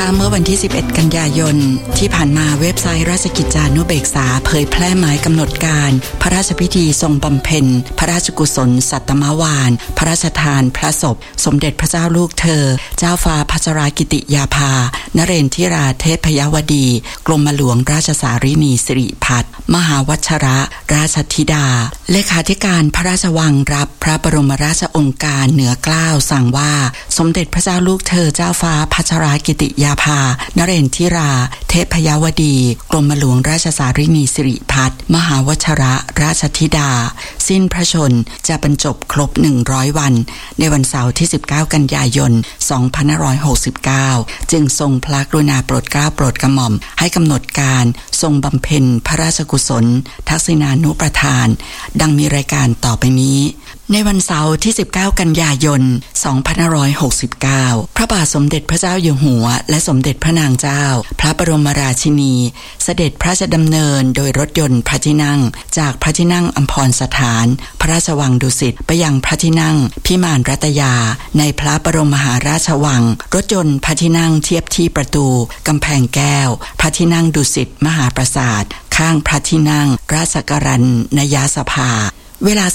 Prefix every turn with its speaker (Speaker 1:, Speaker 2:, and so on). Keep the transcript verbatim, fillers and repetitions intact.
Speaker 1: เมื่อวันที่สิบเอ็ดกันยายนที่ผ่านมาเว็บไซต์ราชกิจจานุเบกษาเผยแพร่หมายกำหนดการพระราชพิธีทรงบำเพ็ญพระราชกุศลสัตตมวาลพระราชทานพระศพสมเด็จพระเจ้าลูกเธอเจ้าฟ้าพัชรากิติยาภานเรนทิราเทพยวดีกรมหลวงราชสารินีสิริพัฒน์มหาวัชระราชธิดาเลขาธิการพระราชวังรับพระบรมราชโองการเหนือเกล้าสั่งว่าสมเด็จพระเจ้าลูกเธอเจ้าฟ้าพัชรากิติยาภานเรนทิราเทพยวดีกรมหลวงราชสารินีสิริพัฒน์มหาวชระราชธิดาสิ้นพระชนจะบรรจบครบหนึ่งร้อยวันในวันเสาร์ที่สิบเก้ากันยายนสองพันห้าร้อยหกสิบเก้าจึงทรงพระกรุณาโปรดเกล้าโปรดกระหม่อมให้กำหนดการทรงบำเพ็ญพระราชกุศลทักษิณานุประทานดังมีรายการต่อไปนี้ในวันเสาร์ที่สิบเก้ากันยายนสองพันห้าร้อยหกสิบเก้าพระบาทสมเด็จพระเจ้าอยู่หัวและสมเด็จพระนางเจ้าพระบรมราชินีเสด็จพระราชดำเนินโดยรถยนต์พระที่นั่งจากพระที่นั่งอัมพรสถานพระราชวังดุสิตไปยังพระที่นั่งพิมานรัตยาในพระบรมมหาราชวังรถยนต์พระที่นั่งเทียบที่ประตูกำแพงแก้วพระที่นั่งดุสิตมหาปราสาทข้างพระที่นั่งราชกรัญนยสภาเวลา